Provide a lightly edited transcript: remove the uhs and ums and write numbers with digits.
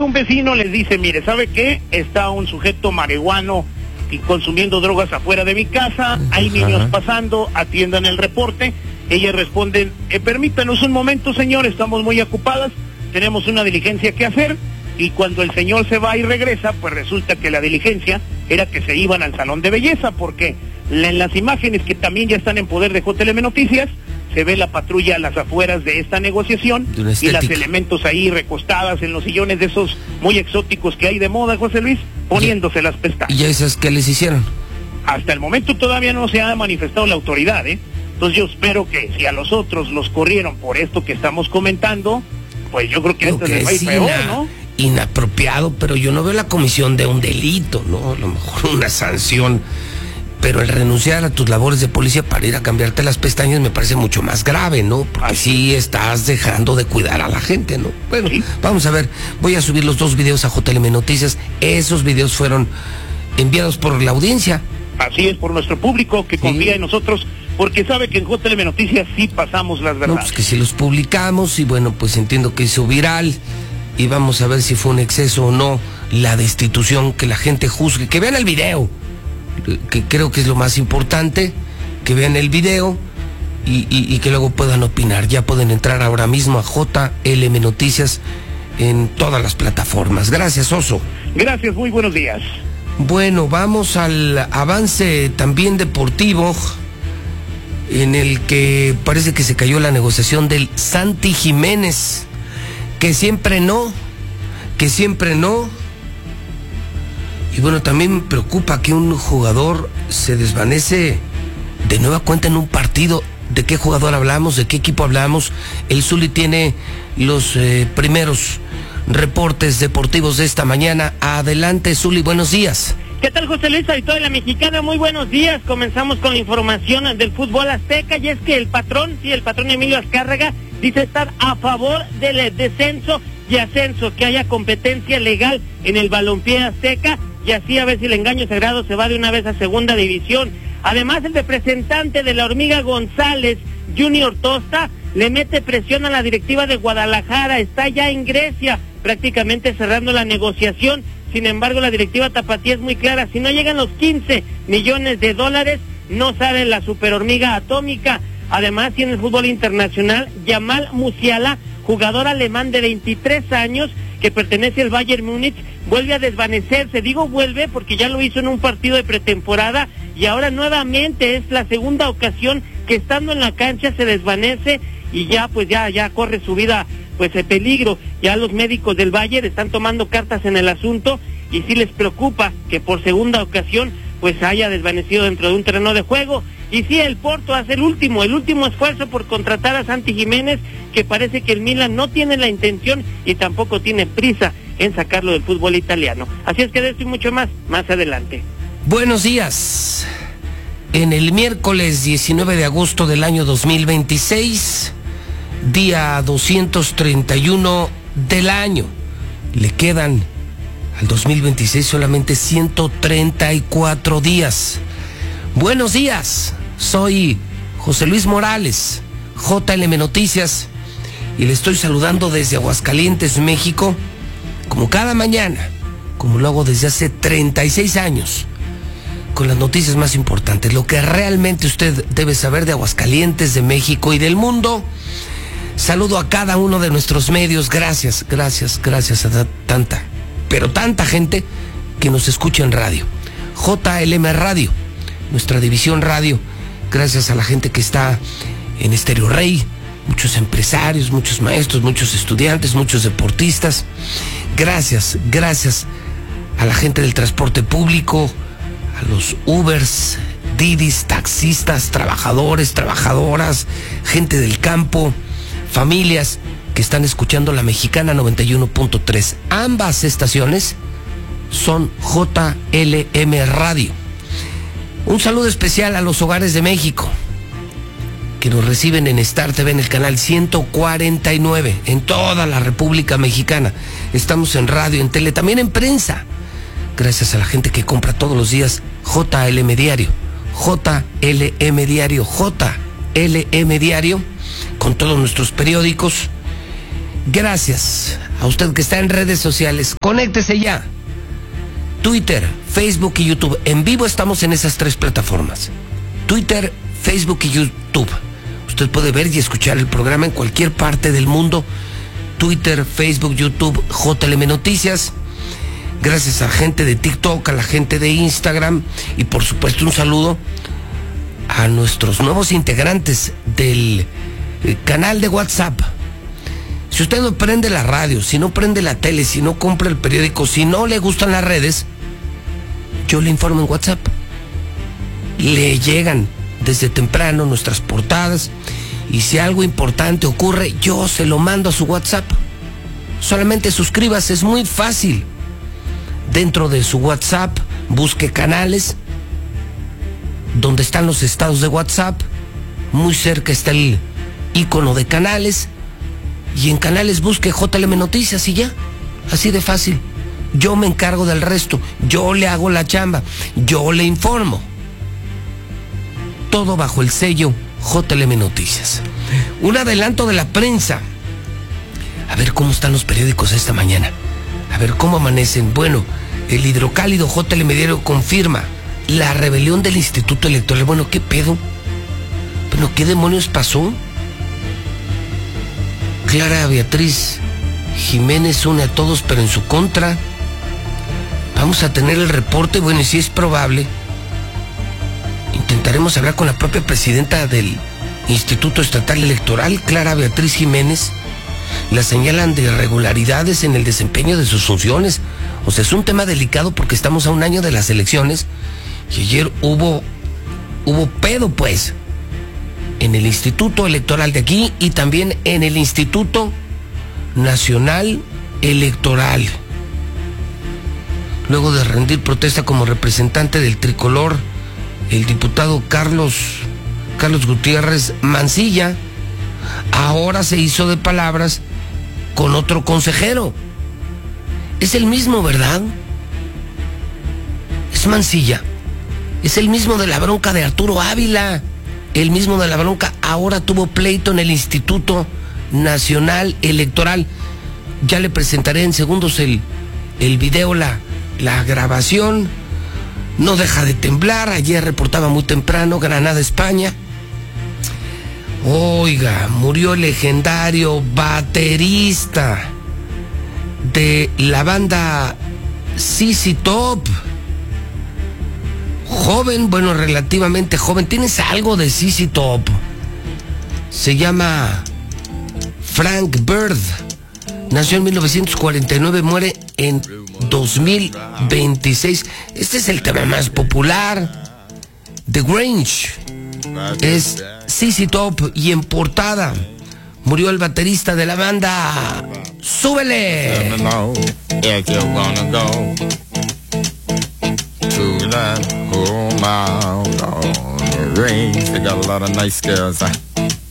un vecino les dice, mire, ¿sabe qué? Está un sujeto marihuano y consumiendo drogas afuera de mi casa, hay niños pasando, atiendan el reporte. Ellas responden, permítanos un momento, señor, estamos muy ocupadas, tenemos una diligencia que hacer. Y cuando el señor se va y regresa, pues resulta que la diligencia era que se iban al salón de belleza, porque en las imágenes que también ya están en poder de JLM Noticias, se ve la patrulla a las afueras de esta negociación y las elementos ahí recostadas en los sillones de esos muy exóticos que hay de moda, José Luis, poniéndose las pestañas. ¿Y esas qué les hicieron? Hasta el momento todavía no se ha manifestado la autoridad, ¿eh? Entonces yo espero que si a los otros los corrieron por esto que estamos comentando, pues yo creo que esto les va a ir peor, ¿no? Inapropiado, pero yo no veo la comisión de un delito, ¿no? A lo mejor una sanción, pero el renunciar a tus labores de policía para ir a cambiarte las pestañas me parece mucho más grave, ¿no? Porque sí estás dejando de cuidar a la gente, ¿no? Bueno, sí. Vamos a ver, voy a subir los 2 videos a JLM Noticias. Esos videos fueron enviados por la audiencia. Así es, por nuestro público que confía en nosotros, porque sabe que en JLM Noticias sí pasamos las verdades. No, pues que si los publicamos y bueno, pues entiendo que hizo viral. Y vamos a ver si fue un exceso o no la destitución, que la gente juzgue, que vean el video, que creo que es lo más importante, que vean el video y que luego puedan opinar. Ya pueden entrar ahora mismo a JLM Noticias en todas las plataformas. Gracias, Oso. Gracias, muy buenos días. Bueno, vamos al avance también deportivo, en el que parece que se cayó la negociación del Santi Jiménez. Que siempre no. Y bueno, también me preocupa que un jugador se desvanece de nueva cuenta en un partido. ¿De qué jugador hablamos? ¿De qué equipo hablamos? El Zuli tiene los primeros reportes deportivos de esta mañana. Adelante, Zuli, buenos días. ¿Qué tal, José Luis? Auditorio de la Mexicana, muy buenos días. Comenzamos con la información del fútbol azteca, y es que el patrón Emilio Azcárraga, dice estar a favor del descenso y ascenso, que haya competencia legal en el balompié azteca, y así a ver si el engaño sagrado se va de una vez a segunda división. Además, el representante de la Hormiga González, Junior Tosta, le mete presión a la directiva de Guadalajara, está ya en Grecia, prácticamente cerrando la negociación. Sin embargo, la directiva tapatía es muy clara, si no llegan los 15 millones de dólares, no sale la super hormiga atómica. Además, tiene el fútbol internacional, Jamal Musiala, jugador alemán de 23 años, que pertenece al Bayern Múnich, vuelve a desvanecerse. Digo vuelve porque ya lo hizo en un partido de pretemporada, y ahora nuevamente es la segunda ocasión que estando en la cancha se desvanece, y ya corre su vida peligro. Ya los médicos del Bayern están tomando cartas en el asunto, y sí les preocupa que por segunda ocasión haya desvanecido dentro de un terreno de juego. Y sí, el Porto hace el último esfuerzo por contratar a Santi Jiménez, que parece que el Milan no tiene la intención y tampoco tiene prisa en sacarlo del fútbol italiano. Así es que de esto y mucho más adelante. Buenos días. En el miércoles 19 de agosto del año 2026, día 231 del año, le quedan al 2026 solamente 134 días. Buenos días, soy José Luis Morales, JLM Noticias, y le estoy saludando desde Aguascalientes, México, como cada mañana, como lo hago desde hace 36 años, con las noticias más importantes, lo que realmente usted debe saber de Aguascalientes, de México y del mundo. Saludo a cada uno de nuestros medios, gracias a tanta gente que nos escucha en radio. JLM Radio, nuestra división radio, gracias a la gente que está en Estéreo Rey, muchos empresarios, muchos maestros, muchos estudiantes, muchos deportistas. Gracias a la gente del transporte público, a los Ubers, Didis, taxistas, trabajadores, trabajadoras, gente del campo, familias que están escuchando la Mexicana 91.3. Ambas estaciones son JLM Radio. Un saludo especial a los hogares de México, que nos reciben en Star TV en el canal 149, en toda la República Mexicana. Estamos en radio, en tele, también en prensa. Gracias a la gente que compra todos los días JLM Diario, JLM Diario, JLM Diario, con todos nuestros periódicos. Gracias A usted que está en redes sociales, conéctese ya. Twitter, Facebook y YouTube. En vivo estamos en esas 3 plataformas. Twitter, Facebook y YouTube. Usted puede ver y escuchar el programa en cualquier parte del mundo. Twitter, Facebook, YouTube, JLM Noticias. Gracias a la gente de TikTok, a la gente de Instagram y por supuesto un saludo a nuestros nuevos integrantes del canal de WhatsApp. Si usted no prende la radio, si no prende la tele, si no compra el periódico, si no le gustan las redes, yo le informo en WhatsApp. Le llegan desde temprano nuestras portadas y si algo importante ocurre, yo se lo mando a su WhatsApp. Solamente suscríbase, es muy fácil. Dentro de su WhatsApp, busque canales, donde están los estados de WhatsApp, muy cerca está el icono de canales, y en canales busque JLM Noticias y ya, así de fácil. Yo me encargo del resto, yo le hago la chamba, yo le informo. Todo bajo el sello JLM Noticias. Un adelanto de la prensa. A ver cómo están los periódicos esta mañana. A ver cómo amanecen. Bueno, el hidrocálido JLM Diario confirma la rebelión del Instituto Electoral. Bueno, ¿qué pedo? Bueno, ¿qué demonios pasó? Clara Beatriz Jiménez une a todos, pero en su contra. Vamos a tener el reporte. Bueno, y si es probable, intentaremos hablar con la propia presidenta del Instituto Estatal Electoral, Clara Beatriz Jiménez. La señalan de irregularidades en el desempeño de sus funciones. O sea, es un tema delicado porque estamos a un año de las elecciones y ayer hubo pedo, pues, en el Instituto Electoral de aquí y también en el Instituto Nacional Electoral. Luego de rendir protesta como representante del tricolor, el diputado Carlos Gutiérrez Mancilla ahora se hizo de palabras con otro consejero. Es el mismo, ¿verdad? Es Mancilla. Es el mismo de la bronca de Arturo Ávila. El mismo de la bronca. Ahora tuvo pleito en el Instituto Nacional Electoral. Ya le presentaré en segundos el video, la grabación. No deja de temblar. Ayer reportaba muy temprano Granada, España. Oiga, murió el legendario baterista de la banda ZZ Top. Joven, bueno, relativamente joven. ¿Tienes algo de ZZ Top? Se llama Frank Bird. Nació en 1949, muere en 2026. Este es el tema más popular. The Grange es ZZ Top y en portada murió el baterista de la banda. ¡Súbele! They got a lot of nice girls.